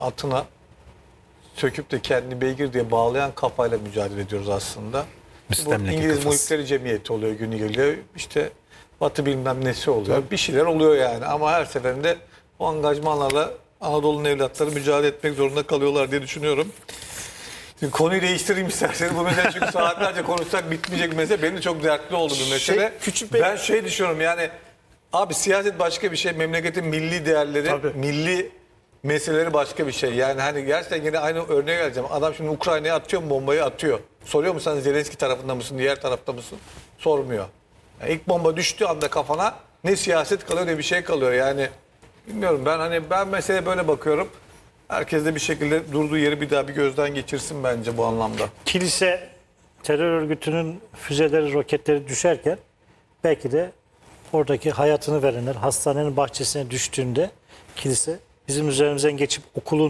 atına söküp de kendini beygir diye bağlayan kafayla mücadele ediyoruz aslında. Bu Sistemdeki İngiliz kafası. Muhipleri Cemiyeti oluyor günü geliyor. İşte Batı bilmem nesi oluyor. Bir şeyler oluyor yani ama her seferinde o angajmanlarla Anadolu'nun evlatları mücadele etmek zorunda kalıyorlar diye düşünüyorum. Şimdi konuyu değiştireyim isterseniz. Bu mesele çünkü saatlerce konuşsak bitmeyecek mesele. Benim de çok dertli olduğu bir mesele. Ben düşünüyorum yani abi siyaset başka bir şey. Memleketin milli değerleri, Tabii. milli meseleleri başka bir şey. Yani hani gerçekten yine aynı örneğe geleceğim. Adam şimdi Ukrayna'ya atıyor mu bombayı atıyor. Soruyor mu sen Zelenski tarafında mısın, diğer tarafta mısın? Sormuyor. Yani ilk bomba düştüğü anda kafana ne siyaset kalıyor ne bir şey kalıyor. Yani bilmiyorum ben meseleye böyle bakıyorum. Herkes de bir şekilde durduğu yeri bir daha bir gözden geçirsin bence bu anlamda. Kilise terör örgütünün füzeleri, roketleri düşerken belki de oradaki hayatını verenler hastanenin bahçesine düştüğünde kilise bizim üzerimizden geçip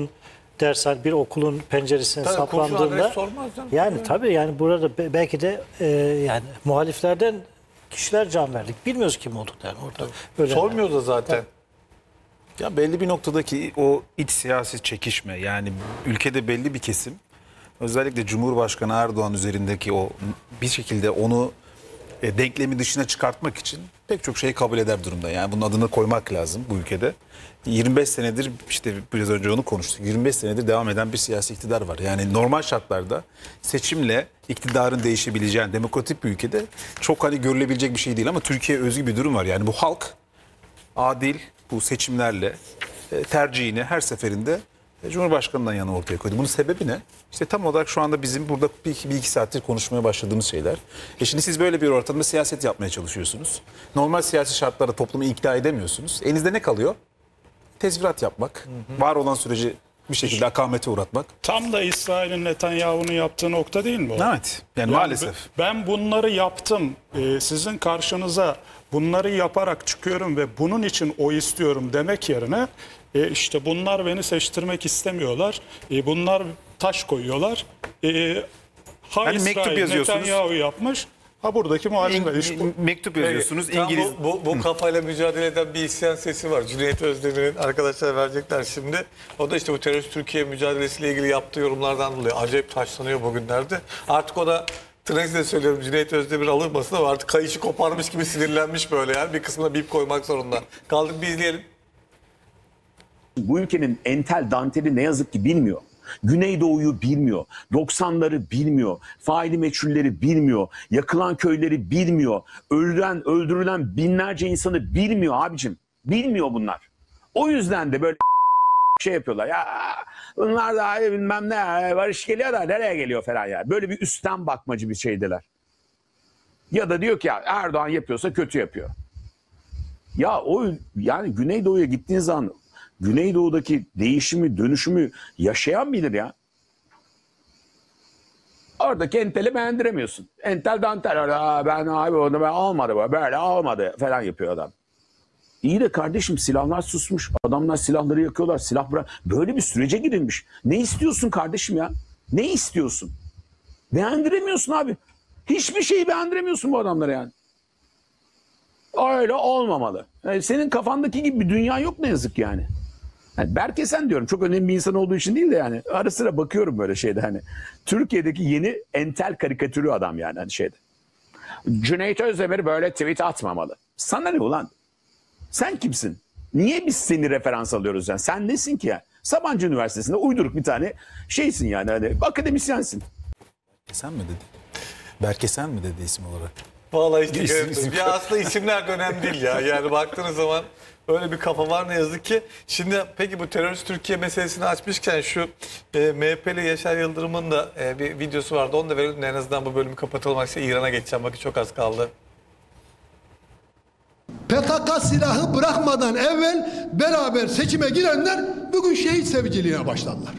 bir okulun penceresine Tabii, kurşun saplandığında adres sormaz canım. yani tabii yani burada belki de yani muhaliflerden kişiler can verdik. Bilmiyoruz kim olduklarını orada. Öyle Sormuyor da zaten. Ya belli bir noktadaki o iç siyasi çekişme, yani ülkede belli bir kesim özellikle Cumhurbaşkanı Erdoğan üzerindeki o bir şekilde onu denklemi dışına çıkartmak için pek çok şeyi kabul eder durumda. Yani bunun adını koymak lazım bu ülkede. 25 senedir işte biraz önce onu konuştuk. 25 senedir devam eden bir siyasi iktidar var. Yani normal şartlarda seçimle iktidarın değişebileceği demokratik bir ülkede çok hani görülebilecek bir şey değil ama Türkiye'ye özgü bir durum var. Yani bu halk adil bu seçimlerle tercihini her seferinde Cumhurbaşkanı'ndan yana ortaya koydu. Bunun sebebi ne? İşte tam olarak şu anda bizim burada bir iki saattir konuşmaya başladığımız şeyler. Şimdi siz böyle bir ortamda siyaset yapmaya çalışıyorsunuz. Normal siyasi şartlarda toplumu ikna edemiyorsunuz. Elinizde ne kalıyor? Tezvirat yapmak, var olan süreci bir şekilde akamete uğratmak. Tam da İsrail'in Netanyahu'nun yaptığı nokta değil mi o? Evet, yani maalesef. Ben bunları yaptım, sizin karşınıza bunları yaparak çıkıyorum ve bunun için oy istiyorum demek yerine işte bunlar beni seçtirmek istemiyorlar, bunlar taş koyuyorlar. Ha Hani mektup İsrail yazıyorsunuz. Netanyahu yapmış, ha buradaki muhalifler. Mektup yazıyorsunuz. Tam İngiliz bu kafayla mücadele eden bir isyan sesi var. Cüneyt Özdemir'in arkadaşlar verecekler şimdi. O da işte bu terörist Türkiye mücadelesiyle ilgili yaptığı yorumlardan dolayı acayip taşlanıyor bugünlerde. Artık o da tırnak de söylüyorum Cüneyt Özdemir alınmasın ama artık kayışı koparmış gibi sinirlenmiş böyle yani. Bir kısmına bip koymak zorunda. Kaldık bir izleyelim. Bu ülkenin entel danteli ne yazık ki bilmiyor. Güneydoğu'yu bilmiyor. 90'ları bilmiyor. Faili meçhulleri bilmiyor. Yakılan köyleri bilmiyor. Öldürülen binlerce insanı bilmiyor abicim. Bilmiyor bunlar. O yüzden de böyle şey yapıyorlar. Ya bunlar da bilmem ne barış geliyor da nereye geliyor falan ya. Böyle bir üstten bakmacı bir şeydeler. Ya da diyor ki ya Erdoğan yapıyorsa kötü yapıyor. Ya o yani Güneydoğu'ya gittiğin zaman Güneydoğu'daki değişimi, dönüşümü yaşayan bilir ya. Oradaki enteli beğendiremiyorsun. Entel dantel. Ben abi onu ben almadı böyle almadı falan yapıyor adam. İyi de kardeşim silahlar susmuş. Adamlar silahları yakıyorlar. Silah bırak. Böyle bir sürece girilmiş. Ne istiyorsun kardeşim ya? Ne istiyorsun? Beğendiremiyorsun abi. Hiçbir şeyi beğendiremiyorsun bu adamlara yani. Öyle olmamalı. Yani senin kafandaki gibi bir dünya yok ne yazık yani. Yani Berkesen diyorum çok önemli bir insan olduğu için değil de yani ara sıra bakıyorum böyle şeyde hani. Türkiye'deki yeni entel karikatürü adam yani hani şeyde. Cüneyt Özdemir böyle tweet atmamalı. Sana ne ulan? Sen kimsin? Niye biz seni referans alıyoruz yani? Sen nesin ki ya? Sabancı Üniversitesi'nde uyduruk bir tane şeysin yani hani akademisyensin. Berkesen mi dedi? Berkesen mi dedi isim olarak? Vallahi işte ya aslında isimler de önemli değil ya. Yani baktığınız zaman öyle bir kafa var ne yazık ki. Şimdi peki bu terörist Türkiye meselesini açmışken şu MHP'li Yaşar Yıldırım'ın da bir videosu vardı. Onu da verelim en azından bu bölümü kapatalım. İran'a geçeceğim. Bakın çok az kaldı. PKK silahı bırakmadan evvel beraber seçime girenler bugün şehit seviciliğine başladılar.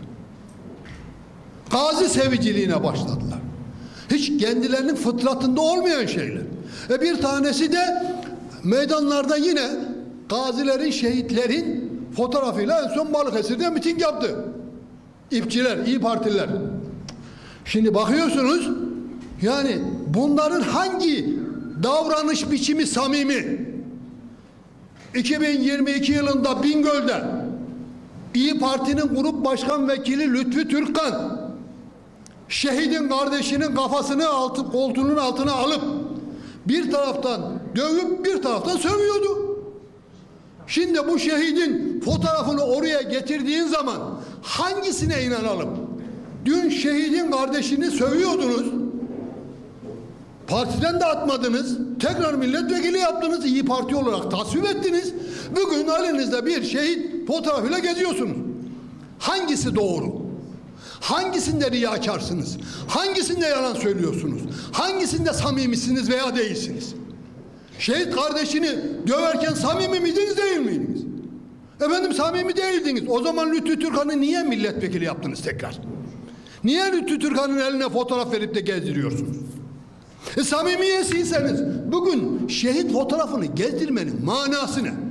Gazi seviciliğine başladılar. Hiç kendilerinin fıtratında olmayan şeyler. Bir tanesi de meydanlarda yine gazilerin, şehitlerin fotoğrafıyla en son Balıkesir'de miting yaptı. İpçiler, İyi Partililer. Şimdi bakıyorsunuz yani bunların hangi davranış biçimi samimi? 2022 yılında Bingöl'de İyi Parti'nin grup başkan vekili Lütfü Türkkan şehidin kardeşinin kafasını koltuğunun altına alıp bir taraftan dövüp bir taraftan sövüyordu. Şimdi bu şehidin fotoğrafını oraya getirdiğin zaman hangisine inanalım? Dün şehidin kardeşini sövüyordunuz. Partiden de atmadınız. Tekrar milletvekili yaptınız. İyi Parti olarak tasvip ettiniz. Bugün elinizde bir şehit fotoğrafıyla geziyorsunuz. Hangisi doğru? Hangisinde riyakarsınız? Hangisinde yalan söylüyorsunuz? Hangisinde samimisiniz veya değilsiniz? Şehit kardeşini döverken samimi miydiniz, değil miydiniz? Efendim samimi değildiniz. O zaman Lütfü Türkkan'ı niye milletvekili yaptınız tekrar? Niye Lütfü Türkkan'ın eline fotoğraf verip de gezdiriyorsunuz? Samimiyetsizseniz bugün şehit fotoğrafını gezdirmenin manası ne?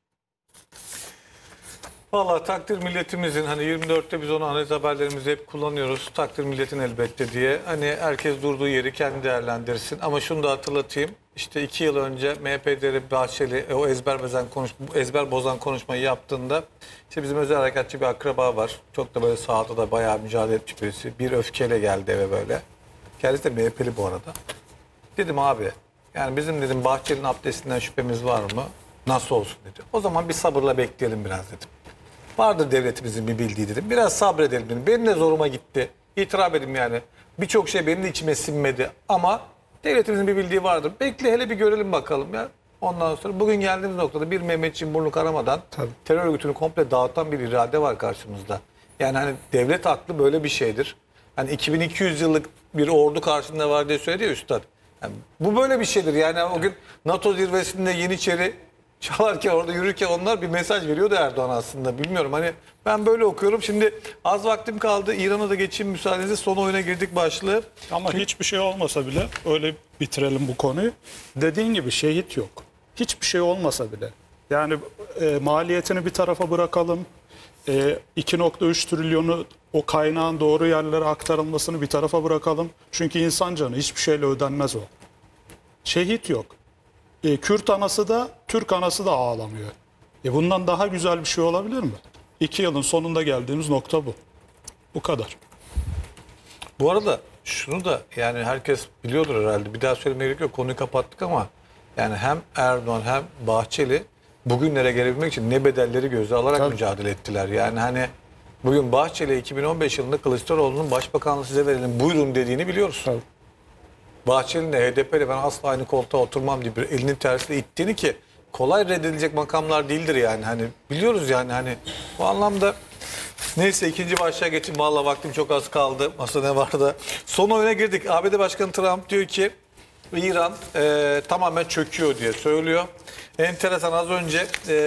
Valla takdir milletimizin, hani 24'te biz onu analiz haberlerimizde hep kullanıyoruz. Takdir milletin elbette diye. Hani herkes durduğu yeri kendi değerlendirsin. Ama şunu da hatırlatayım. İşte 2 yıl önce MHP lideri Bahçeli o ezber bozan konuşmayı yaptığında işte bizim özel harekatçı bir akraba var. Çok da böyle sahada da bayağı mücadele etmiş birisi. Bir öfkeyle geldi eve böyle. Kendisi de MHP'li bu arada. Dedim abi, yani bizim dedim Bahçeli'nin abdestinden şüphemiz var mı? Nasıl olsun dedi. O zaman bir sabırla bekleyelim biraz dedim. Vardır devletimizin bir bildiği dedim. Biraz sabredelim dedim. Benim de zoruma gitti. İtiraf edeyim yani. Birçok şey benim de içime sinmedi. Ama devletimizin bir bildiği vardır. Bekle hele bir görelim bakalım ya. Ondan sonra bugün geldiğimiz noktada bir Mehmetçiğin burnu karamadan terör örgütünü komple dağıtan bir irade var karşımızda. Yani hani devlet aklı böyle bir şeydir. Hani 2200 yıllık bir ordu karşında var diye söyledi ya üstad. Yani bu böyle bir şeydir. Yani o gün NATO zirvesinde Yeniçeri çalarken orada yürürken onlar bir mesaj veriyordu Erdoğan aslında. Bilmiyorum, hani ben böyle okuyorum. Şimdi az vaktim kaldı. İran'a da geçeyim müsaadenizle. Son oyuna girdik başlığı. Ama hiçbir şey olmasa bile öyle bitirelim bu konuyu. Dediğin gibi şehit yok. Hiçbir şey olmasa bile. Yani maliyetini bir tarafa bırakalım. 2,3 trilyonu o kaynağın doğru yerlere aktarılmasını bir tarafa bırakalım. Çünkü insan canı hiçbir şeyle ödenmez o. Şehit yok. Kürt anası da Türk anası da ağlamıyor. Bundan daha güzel bir şey olabilir mi? 2 yılın sonunda geldiğimiz nokta bu. Bu kadar. Bu arada şunu da yani herkes biliyordur herhalde. Bir daha söylemeye gerek yok. Konuyu kapattık ama yani hem Erdoğan hem Bahçeli bugünlere gelebilmek için ne bedelleri göze alarak mücadele ettiler. Yani hani bugün Bahçeli 2015 yılında Kılıçdaroğlu'nun başbakanlığı size verelim buyurun dediğini biliyoruz. Tabii. Bahçeli'nin de HDP'yle ben asla aynı koltuğa oturmam diye bir elinin tersiyle ittiğini ki kolay reddedilecek makamlar değildir yani. Hani biliyoruz yani hani bu anlamda. Neyse ikinci başlığa geçin. Vallahi vaktim çok az kaldı. Masa ne vardı? Son oyuna girdik. ABD Başkanı Trump diyor ki İran tamamen çöküyor diye söylüyor. Enteresan, az önce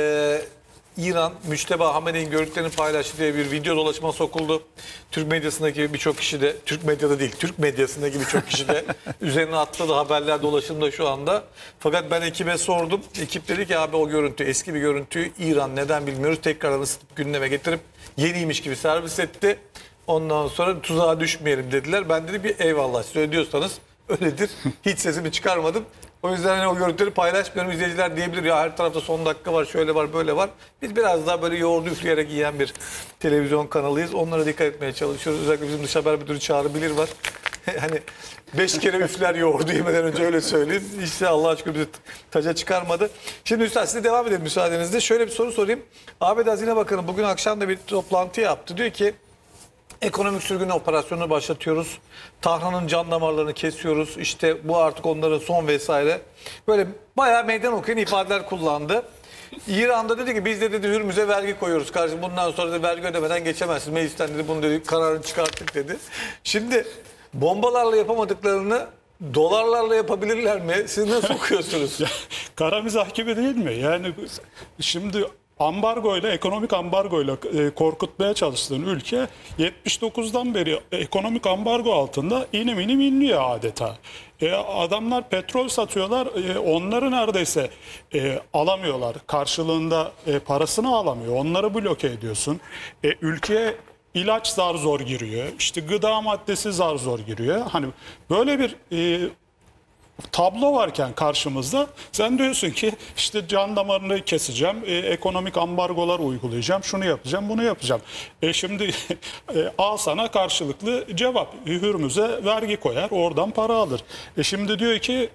İran Müşteba Hamene'nin görüntülerini paylaştı diye bir video dolaşıma sokuldu. Türk medyasındaki birçok kişi de, Türk medyada değil, Türk medyasındaki birçok kişi de üzerine atladı, haberler dolaşımda şu anda. Fakat ben ekibe sordum. Ekip dedi ki abi o görüntü, eski bir görüntüyü İran neden bilmiyoruz. Tekrardan ısıtıp gündeme getirip yeniymiş gibi servis etti. Ondan sonra tuzağa düşmeyelim dediler. Ben dedim bir eyvallah, siz öyle diyorsanız öyledir. Hiç sesimi çıkarmadım. O yüzden hani o görüntüleri paylaşmıyorum. İzleyiciler diyebilir ya her tarafta son dakika var, şöyle var, böyle var. Biz biraz daha böyle yoğurdu üfleyerek yiyen bir televizyon kanalıyız. Onlara dikkat etmeye çalışıyoruz. Özellikle bizim dış haber müdürü Çağrı Bilir var. Hani 5 kere üfler yoğurdu yemeden önce, öyle söyleyeyim. İşte Allah aşkına bizi taca çıkarmadı. Şimdi Üstad size devam edelim müsaadenizle. Şöyle bir soru sorayım. ABD Hazine Bakanı bugün akşam da bir toplantı yaptı. Diyor ki ekonomik sürgün operasyonunu başlatıyoruz. Tahran'ın can damarlarını kesiyoruz. İşte bu artık onların son vesaire. Böyle bayağı meydan okuyan ifadeler kullandı. İran'da dedi ki biz de dedi Hürmüz'e vergi koyuyoruz kardeşim. Bundan sonra da vergi ödemeden geçemezsiniz. Meclisten dedi bunu dedi kararını çıkarttık dedi. Şimdi bombalarla yapamadıklarını dolarlarla yapabilirler mi? Siz nasıl okuyorsunuz? Kara mizah gibi değil mi? Yani şimdi ambargoyla, ekonomik ambargoyla korkutmaya çalıştığın ülke 79'dan beri ekonomik ambargo altında inim inim inliyor adeta. Adamlar petrol satıyorlar, onları neredeyse alamıyorlar. Karşılığında parasını alamıyor. Onları bloke ediyorsun. Ülkeye ilaç zar zor giriyor. İşte gıda maddesi zar zor giriyor. Hani böyle bir tablo varken karşımızda sen diyorsun ki işte can damarını keseceğim, ekonomik ambargolar uygulayacağım, şunu yapacağım, bunu yapacağım. Şimdi al sana karşılıklı cevap. Hürmüz'e vergi koyar, oradan para alır. Şimdi diyor ki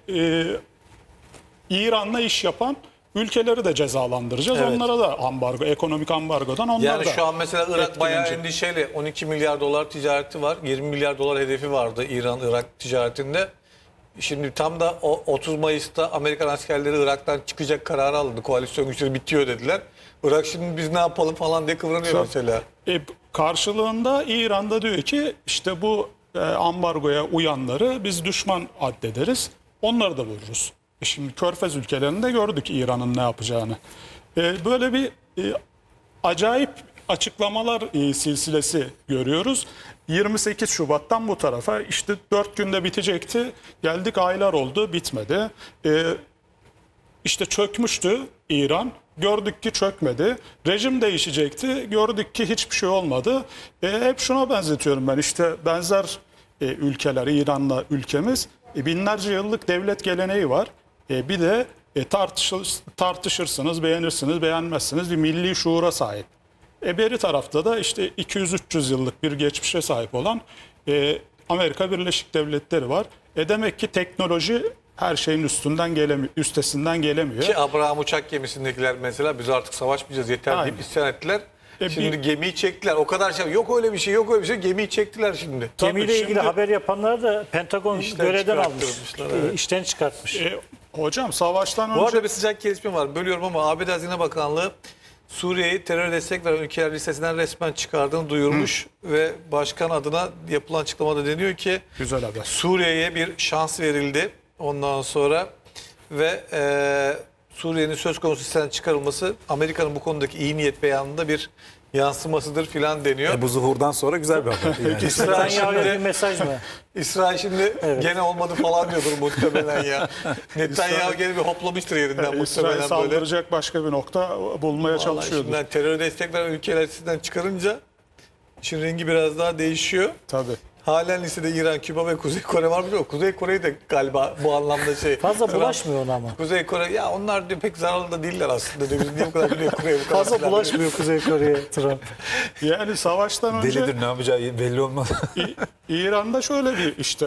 İran'la iş yapan ülkeleri de cezalandıracağız. Evet. Onlara da ambargo, ekonomik ambargodan onlar Yani da şu an mesela Irak bayağı etkilenecek. endişeli. 12 milyar dolar ticareti var. 20 milyar dolar hedefi vardı İran-Irak ticaretinde. Şimdi tam da o 30 Mayıs'ta Amerikan askerleri Irak'tan çıkacak kararı aldı. Koalisyon güçleri bitiyor dediler. Irak şimdi biz ne yapalım falan diye kıvranıyor mesela. Karşılığında İran'da diyor ki işte bu ambargoya uyanları biz düşman addederiz. Onları da vururuz. Şimdi Körfez ülkelerinde gördük İran'ın ne yapacağını. Böyle bir acayip açıklamalar silsilesi görüyoruz. 28 Şubat'tan bu tarafa işte 4 günde bitecekti. Geldik aylar oldu, bitmedi. İşte çökmüştü İran. Gördük ki çökmedi. Rejim değişecekti. Gördük ki hiçbir şey olmadı. Hep şuna benzetiyorum ben. İşte benzer ülkeler, İran'la ülkemiz binlerce yıllık devlet geleneği var. Bir de tartışırsınız, beğenirsiniz, beğenmezsiniz bir milli şuura sahip. Beri tarafta da işte 200-300 yıllık bir geçmişe sahip olan Amerika Birleşik Devletleri var. Demek ki teknoloji her şeyin üstesinden gelemiyor. Ki Abraham uçak gemisindekiler mesela biz artık savaşmayacağız yeter deyip Aynen. isyan ettiler. Şimdi gemiyi çektiler. O kadar şey yok öyle bir şey, yok öyle bir şey. Gemiyi çektiler şimdi. Gemiyle ilgili şimdi- haber yapanlar da Pentagon İşten görevden almış. çıkarttırmışlar, evet. İşten çıkartmış. Hocam savaştan Bu önce arada bir sıcak gelişme var. Bölüyorum ama ABD Hazine Bakanlığı Suriye'yi terör destek veren ülkeler listesinden resmen çıkardığını duyurmuş. Ve başkan adına yapılan açıklamada deniyor ki güzel haber. Suriye'ye bir şans verildi ondan sonra ve Suriye'nin söz konusu listeden çıkarılması Amerika'nın bu konudaki iyi niyet beyanında bir yansımasıdır filan deniyor. Bu zuhurdan sonra güzel bir haber. Yani. İsrail Netanyahu'ya bir şimdi, mesaj mı? İsrail şimdi gene olmadı falan diyordur muhtemelen ya. Netanyahu gene bir hoplamıştır yerinden İsrail muhtemelen böyle. saldıracak başka bir nokta bulmaya Vallahi çalışıyordur. şimdiden terör destek veren ülkeler listesinden çıkarınca işin rengi biraz daha değişiyor. Tabii. Halen listede İran, Küba ve Kuzey Kore var mı? Kuzey Kore'yi de galiba bu anlamda Fazla Trump- bulaşmıyor ona ama. Kuzey Kore ya onlar diyor pek zararlı da değiller aslında diyor. Biz niye bu kadar biliyor Kore'ye bu kadar Fazla silah bulaşmıyor Kuzey Kore'ye Trump. Yani savaştan önce Delidir, ne yapacağı belli olmaz. İran'da şöyle bir işte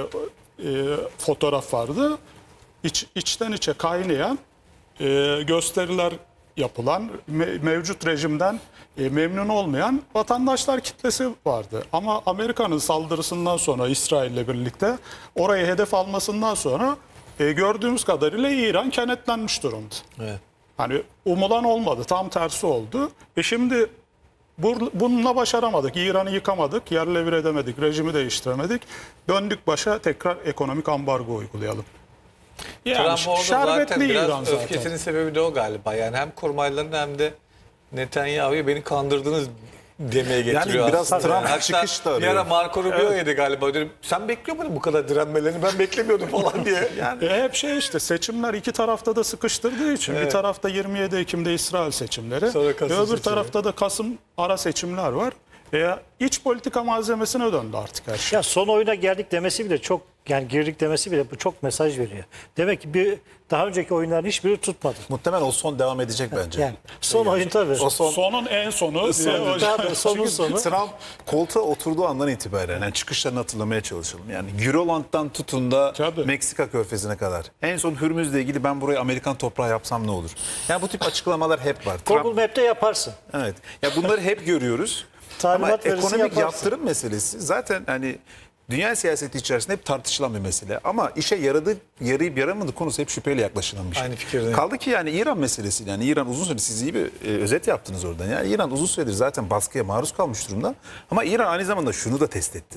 fotoğraf vardı. İçten içe kaynayan gösteriler yapılan mevcut rejimden memnun olmayan vatandaşlar kitlesi vardı. Ama Amerika'nın saldırısından sonra İsrail'le birlikte orayı hedef almasından sonra gördüğümüz kadarıyla İran kenetlenmiş durumda. Evet. Hani umulan olmadı, tam tersi oldu. Şimdi bununla başaramadık. İran'ı yıkamadık, yerle bir edemedik, rejimi değiştiremedik. Döndük başa tekrar ekonomik ambargo uygulayalım. Yani Trump orada zaten şerbetli biraz İran zaten. öfkesinin sebebi de o galiba. Yani hem kurmayların hem de Netanyahu'yu beni kandırdınız demeye getiriyor Yani biraz aslında. Trump Hatta çıkış da bir arıyor. ara Marco Rubio yedi galiba. Diyorum, sen bekliyor muydun bu kadar direnmelerini? Ben beklemiyordum falan diye. Yani Hep işte seçimler iki tarafta da sıkıştırdığı için bir tarafta 27 Ekim'de İsrail seçimleri, Sonra Kasım öbür seçimi. tarafta da Kasım ara seçimler var. İç politika malzemesine döndü artık her şey. Ya son oyuna geldik demesi bile çok, yani girdik demesi bile bu çok mesaj veriyor. Demek ki daha önceki oyunların hiçbiri tutmadı. Muhtemelen o son devam edecek bence. Yani son oyun tabii. O son Sonun en sonu. Tabii, sonun sonu. Trump koltuğa oturduğu andan itibaren yani çıkışlarını hatırlamaya çalışalım. Yani Grönland'dan tutun da Tabii. Meksika körfezine kadar. En son Hürmüz'le ilgili ben burayı Amerikan toprağı yapsam ne olur? Yani bu tip açıklamalar hep var. Trump, Google Map'te yaparsın. evet. Ya bunları hep görüyoruz. Ama Talimat verirsin, ekonomik yaparsın. yaptırım meselesi zaten hani dünya siyaseti içerisinde hep tartışılan bir mesele. Ama işe yarayıp yaramadığı konusu hep şüpheyle yaklaşılan bir şey. Aynı fikirdeyim. Kaldı ki yani İran meselesi, yani İran uzun süredir, siz iyi bir özet yaptınız oradan. Yani İran uzun süredir zaten baskıya maruz kalmış durumda. Ama İran aynı zamanda şunu da test etti.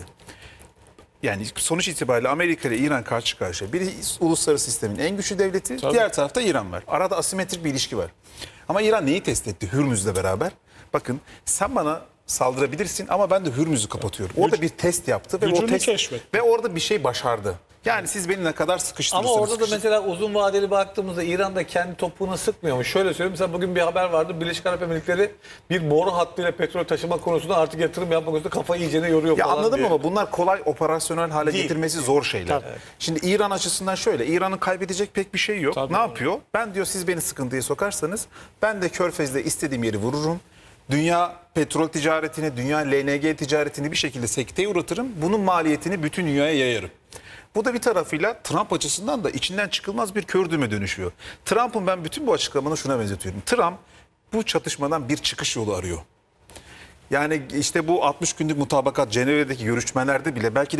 Yani sonuç itibariyle Amerika ile İran karşı karşıya. Biri uluslararası sistemin en güçlü devleti, diğer tarafta İran var. Arada asimetrik bir ilişki var. Ama İran neyi test etti Hürmüz'le beraber? Bakın sen bana saldırabilirsin ama ben de Hürmüz'ü kapatıyorum. Orada bir test yaptı ve Gücünü o test keşfetti. ve orada bir şey başardı. Yani siz beni ne kadar sıkıştırırsanız Ama orada da sıkıştırın. mesela uzun vadeli baktığımızda İran da kendi topuğunu sıkmıyormuş. Şöyle söyleyeyim, mesela bugün bir haber vardı. Birleşik Arap Emirlikleri bir boru hattıyla petrol taşıma konusunda artık yatırım yapmak konusunda kafayı iyicene yoruyor Ya falan anladım diye. ama bunlar kolay operasyonel hale Değil. getirmesi zor şeyler. Tabii. Şimdi İran açısından şöyle, İran'ın kaybedecek pek bir şey yok. Tabii. Ne yapıyor? Ben diyor siz beni sıkıntıya sokarsanız ben de Körfez'de istediğim yeri vururum. Dünya petrol ticaretini, dünya LNG ticaretini bir şekilde sekteye uğratırım. Bunun maliyetini bütün dünyaya yayarım. Bu da bir tarafıyla Trump açısından da içinden çıkılmaz bir kördüme dönüşüyor. Trump'ın ben bütün bu açıklamanı şuna benzetiyorum. Trump bu çatışmadan bir çıkış yolu arıyor. Yani işte bu 60 günlük mutabakat Cenevre'deki görüşmelerde bile belki de